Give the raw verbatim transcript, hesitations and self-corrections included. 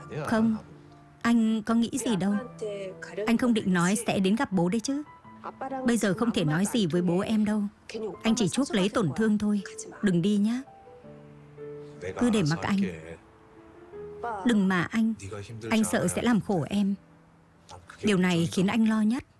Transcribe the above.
Không, anh có nghĩ gì đâu. Anh không định nói sẽ đến gặp bố đấy chứ. Bây giờ không thể nói gì với bố em đâu. Anh chỉ chuốc lấy tổn thương thôi. Đừng đi nhá. Cứ để mặc anh. Đừng mà anh. Anh sợ sẽ làm khổ em. Điều này khiến anh lo nhất.